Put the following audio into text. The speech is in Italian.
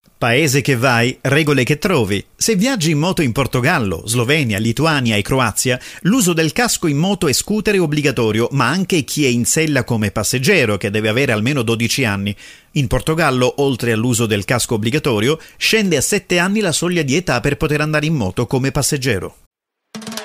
Paese che vai, regole che trovi. Se viaggi in moto in Portogallo, Slovenia, Lituania e Croazia, l'uso del casco in moto e scooter è obbligatorio, ma anche chi è in sella come passeggero, che deve avere almeno 12 anni. In Portogallo, oltre all'uso del casco obbligatorio, scende a 7 anni la soglia di età per poter andare in moto come passeggero.